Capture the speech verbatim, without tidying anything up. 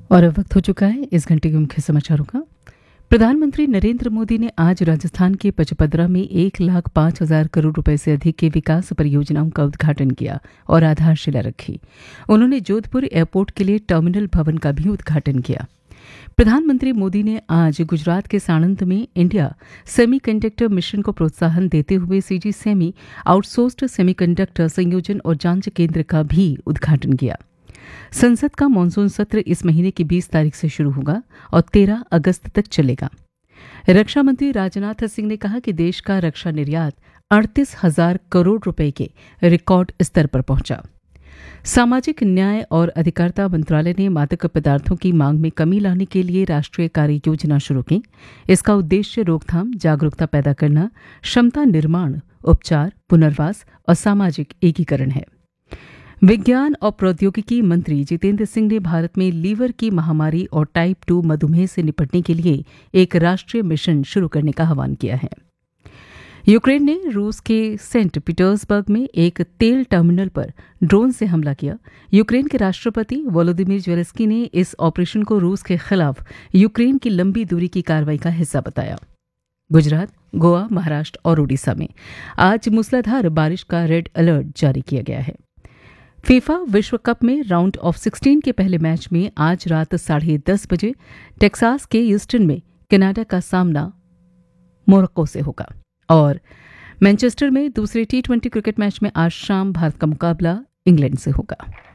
और अब वक्त हो चुका है इस घंटे के मुख्य समाचारों का। प्रधानमंत्री नरेंद्र मोदी ने आज राजस्थान के पचपदरा में एक लाख पांच हजार करोड़ रुपए से अधिक के विकास परियोजनाओं का उद्घाटन किया और आधारशिला रखी। उन्होंने जोधपुर एयरपोर्ट के लिए टर्मिनल भवन का भी उद्घाटन किया। प्रधानमंत्री मोदी ने आज गुजरात के साणंद में इंडिया सेमीकंडक्टर मिशन को प्रोत्साहन देते हुए सीजी सेमी आउटसोर्स्ड सेमीकंडक्टर संयोजन और जांच केंद्र का भी उद्घाटन किया। संसद का मानसून सत्र इस महीने की बीस तारीख से शुरू होगा और तेरह अगस्त तक चलेगा। रक्षा मंत्री राजनाथ सिंह ने कहा कि देश का रक्षा निर्यात अड़तीस हजार करोड़ रुपए के रिकॉर्ड स्तर पर पहुंचा। सामाजिक न्याय और अधिकारिता मंत्रालय ने मादक पदार्थों की मांग में कमी लाने के लिए राष्ट्रीय कार्य योजना शुरू की। इसका उद्देश्य रोकथाम, जागरूकता पैदा करना, क्षमता निर्माण, उपचार, पुनर्वास और सामाजिक एकीकरण है। विज्ञान और प्रौद्योगिकी मंत्री जितेंद्र सिंह ने भारत में लीवर की महामारी और टाइप टू मधुमेह से निपटने के लिए एक राष्ट्रीय मिशन शुरू करने का आह्वान किया है। यूक्रेन ने रूस के सेंट पीटर्सबर्ग में एक तेल टर्मिनल पर ड्रोन से हमला किया। यूक्रेन के राष्ट्रपति वोलोदिमीर ज़ेलेंस्की ने इस ऑपरेशन को रूस के खिलाफ यूक्रेन की लंबी दूरी की कार्रवाई का हिस्सा बताया। गुजरात, गोवा, महाराष्ट्र और ओडिशा में आज मूसलाधार बारिश का रेड अलर्ट जारी किया गया है। फीफा विश्व कप में राउंड ऑफ सिक्सटीन के पहले मैच में आज रात साढ़े दस बजे टेक्सास के ह्यूस्टन में कनाडा का सामना मोरक्को से होगा और मैनचेस्टर में दूसरे टी ट्वेंटी क्रिकेट मैच में आज शाम भारत का मुकाबला इंग्लैंड से होगा।